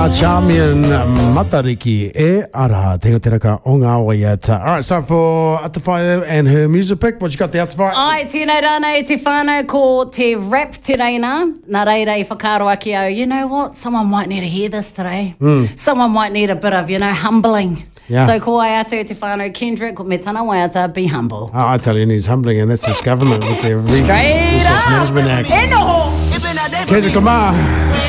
Charmian Matariki e ara te teraka o ngā waiata. Alright, so for Atawhai and her music pick, what you got the Atawhai? Ai, tēnei rāna e te whānau ko te rap te reina. Nā reira I whakaro aki au, you know what, someone might need to hear this today. Someone might need a bit of, humbling. Yeah. So ko ai atu te whānau Kendrick, me tana waiata, be humble. Oh, I tell you, he's humbling, and that's his government with their Straight Resource up! Management Act. Enoho! Kendrick Lamar.